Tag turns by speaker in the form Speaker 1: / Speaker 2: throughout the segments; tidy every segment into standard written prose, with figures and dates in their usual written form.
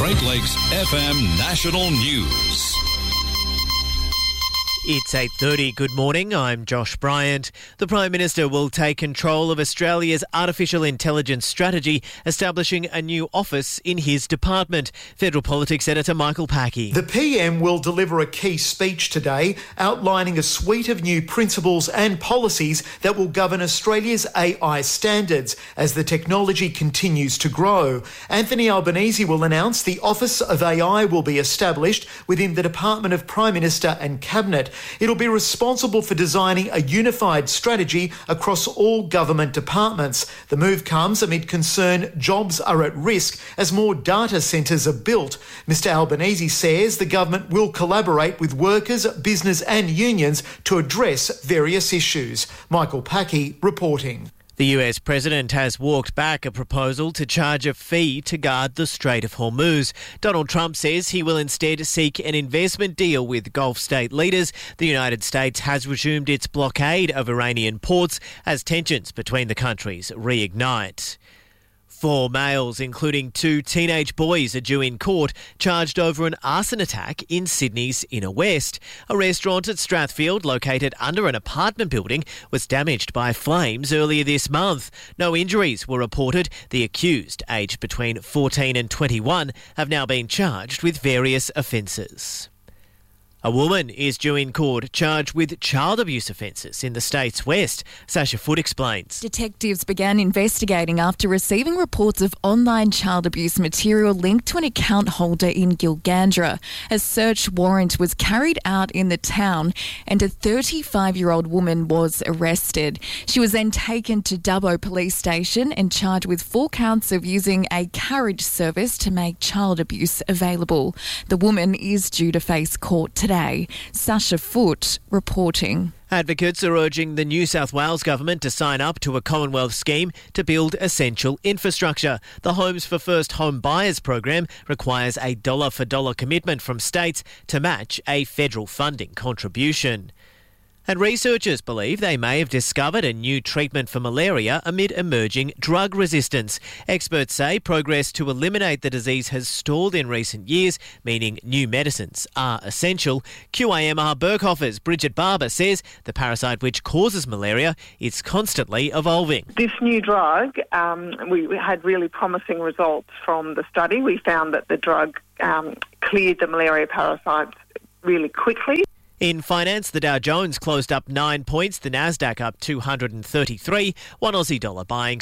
Speaker 1: Great Lakes FM National News.
Speaker 2: It's 8:30. Good morning. I'm Josh Bryant. The Prime Minister will take control of Australia's artificial intelligence strategy, establishing a new office in his department. Federal Politics Editor Michael Packey.
Speaker 3: The PM will deliver a key speech today outlining a suite of new principles and policies that will govern Australia's AI standards as the technology continues to grow. Anthony Albanese will announce the Office of AI will be established within the Department of Prime Minister and Cabinet. It'll be responsible for designing a unified strategy across all government departments. The move comes amid concern jobs are at risk as more data centres are built. Mr Albanese says the government will collaborate with workers, business and unions to address various issues. Michael Packey reporting.
Speaker 2: The US President has walked back a proposal to charge a fee to guard the Strait of Hormuz. Donald Trump says he will instead seek an investment deal with Gulf state leaders. The United States has resumed its blockade of Iranian ports as tensions between the countries reignite. 4 males, including 2 teenage boys, are due in court, charged over an arson attack in Sydney's Inner West. A restaurant at Strathfield, located under an apartment building, was damaged by flames earlier this month. No injuries were reported. The accused, aged between 14 and 21, have now been charged with various offences. A woman is due in court charged with child abuse offences in the state's west. Sasha Foote explains.
Speaker 4: Detectives began investigating after receiving reports of online child abuse material linked to an account holder in Gilgandra. A search warrant was carried out in the town and a 35-year-old woman was arrested. She was then taken to Dubbo Police Station and charged with 4 counts of using a carriage service to make child abuse available. The woman is due to face court today. Sasha Foote reporting.
Speaker 2: Advocates are urging the New South Wales government to sign up to a Commonwealth scheme to build essential infrastructure. The Homes for First Home Buyers program requires a dollar-for-dollar commitment from states to match a federal funding contribution. And researchers believe they may have discovered a new treatment for malaria amid emerging drug resistance. Experts say progress to eliminate the disease has stalled in recent years, meaning new medicines are essential. QAMR Berghofer's Bridget Barber says the parasite which causes malaria is constantly evolving.
Speaker 5: This new drug, we had really promising results from the study. We found that the drug cleared the malaria parasite really quickly.
Speaker 2: In finance, the Dow Jones closed up 9 points, the Nasdaq up 233, one Aussie dollar buying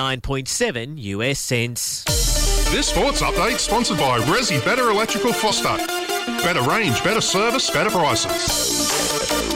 Speaker 2: 69.7 US cents.
Speaker 6: This sports update sponsored by Resi Better Electrical Foster. Better range, better service, better prices.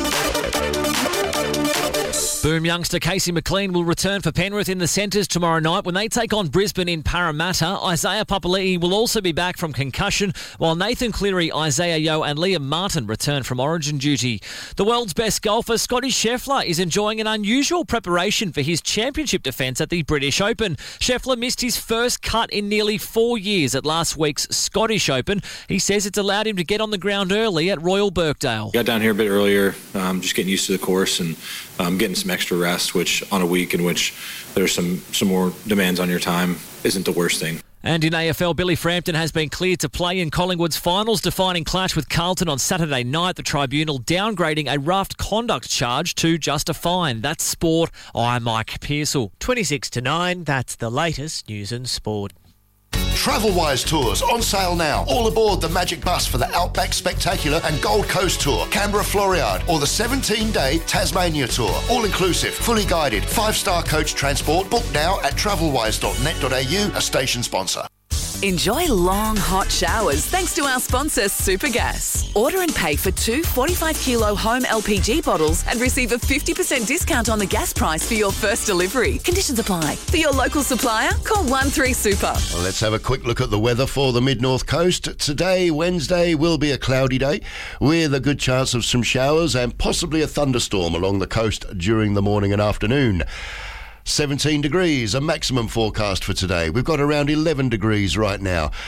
Speaker 7: Boom youngster Casey McLean will return for Penrith in the centres tomorrow night when they take on Brisbane in Parramatta. Isaiah Papali'i will also be back from concussion, while Nathan Cleary, Isaiah Yeo and Liam Martin return from origin duty. The world's best golfer, Scotty Scheffler, is enjoying an unusual preparation for his championship defence at the British Open. Scheffler missed his first cut in nearly 4 years at last week's Scottish Open. He says it's allowed him to get on the ground early at Royal Birkdale.
Speaker 8: Got down here a bit earlier, just getting used to the course and getting some extra rest, which on a week in which there's some more demands on your time isn't the worst thing.
Speaker 7: And in AFL, Billy Frampton has been cleared to play in Collingwood's finals-defining clash with Carlton on Saturday night. The tribunal downgrading a rough conduct charge to just a fine. That's sport. I'm Mike Pearsall. 26-9, that's the latest news and sport.
Speaker 9: Travelwise Tours on sale now. All aboard the Magic Bus for the Outback Spectacular and Gold Coast Tour, Canberra Floriade, or the 17-day Tasmania Tour. All inclusive, fully guided, 5-star coach transport. Book now at travelwise.net.au, a station sponsor.
Speaker 10: Enjoy long, hot showers thanks to our sponsor, Supergas. Order and pay for 2 45-kilo home LPG bottles and receive a 50% discount on the gas price for your first delivery. Conditions apply. For your local supplier, call 13-SUPER.
Speaker 9: Well, let's have a quick look at the weather for the Mid-North Coast. Today, Wednesday, will be a cloudy day with a good chance of some showers and possibly a thunderstorm along the coast during the morning and afternoon. 17 degrees, a maximum forecast for today. We've got around 11 degrees right now.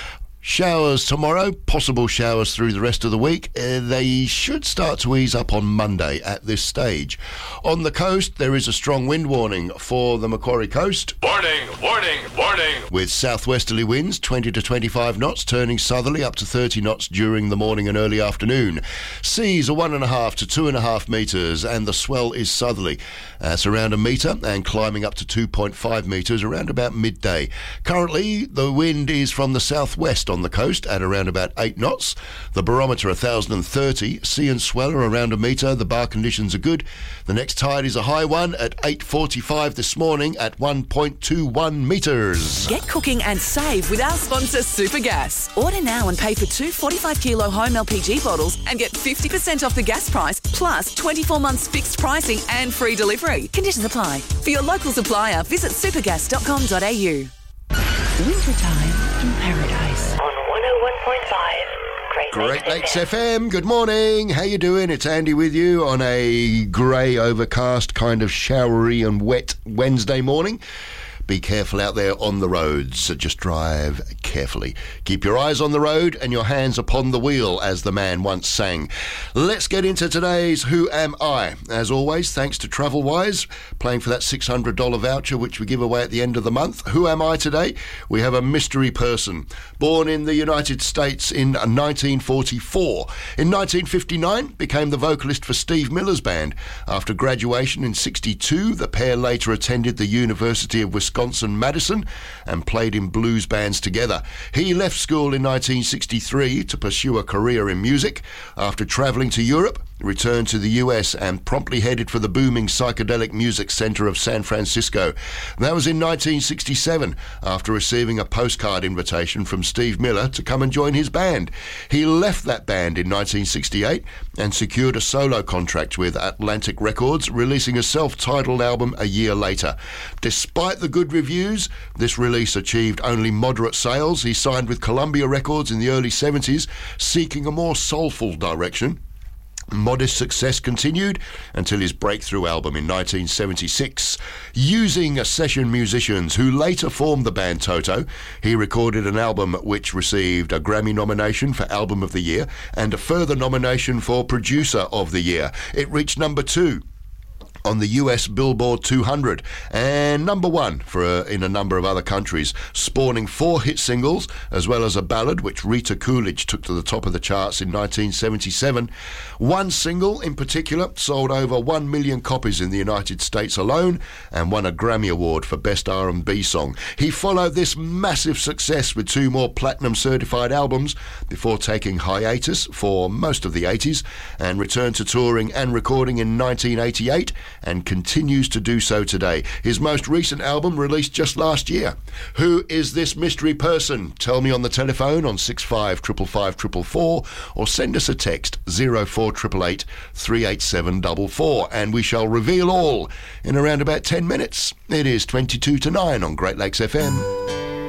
Speaker 9: Showers tomorrow, possible showers through the rest of the week. They should start to ease up on Monday at this stage. On the coast, there is a strong wind warning for the Macquarie coast.
Speaker 1: Warning, warning, warning.
Speaker 9: With southwesterly winds, 20 to 25 knots, turning southerly up to 30 knots during the morning and early afternoon. Seas are 1.5 to 2.5 metres and the swell is southerly. That's around a metre and climbing up to 2.5 metres around about midday. Currently, the wind is from the southwest on the coast at around about 8 knots. The barometer 1,030. Sea and swell are around a metre. The bar conditions are good. The next tide is a high one at 8:45 this morning at 1.21 metres.
Speaker 10: Get cooking and save with our sponsor Supergas. Order now and pay for 2 45-kilo home LPG bottles and get 50% off the gas price plus 24 months fixed pricing and free delivery. Conditions apply. For your local supplier, visit supergas.com.au.
Speaker 11: Wintertime in Paradise on 101.5
Speaker 9: Great Lakes FM. Good morning. How you doing? It's Andy with you on a grey, overcast, kind of showery and wet Wednesday morning. Be careful out there on the roads. So just drive carefully. Keep your eyes on the road and your hands upon the wheel, as the man once sang. Let's get into today's Who Am I? As always, thanks to TravelWise, playing for that $600 voucher which we give away at the end of the month. Who am I today? We have a mystery person. Born in the United States in 1944. In 1959, became the vocalist for Steve Miller's band. After graduation in 62, the pair later attended the University of Wisconsin-Madison and played in blues bands together. He left school in 1963 to pursue a career in music. After travelling to Europe, returned to the US and promptly headed for the booming psychedelic music centre of San Francisco. That was in 1967, after receiving a postcard invitation from Steve Miller to come and join his band. He left that band in 1968 and secured a solo contract with Atlantic Records, releasing a self-titled album a year later. Despite the good reviews, this release achieved only moderate sales. He signed with Columbia Records in the early 70s, seeking a more soulful direction. Modest success continued until his breakthrough album in 1976. Using session musicians who later formed the band Toto, he recorded an album which received a Grammy nomination for Album of the Year and a further nomination for Producer of the Year. It reached number 2 on the US Billboard 200 and number 1 in a number of other countries, spawning 4 hit singles as well as a ballad which Rita Coolidge took to the top of the charts in 1977. One single in particular sold over 1 million copies in the United States alone and won a Grammy Award for Best R&B Song. He followed this massive success with 2 more platinum certified albums before taking hiatus for most of the 80s and returned to touring and recording in 1988 and continues to do so today. His most recent album released just last year. Who is this mystery person? Tell me on the telephone on 655544 or send us a text 04888 38744 and we shall reveal all in around about 10 minutes. It is 22 to 9 on Great Lakes FM.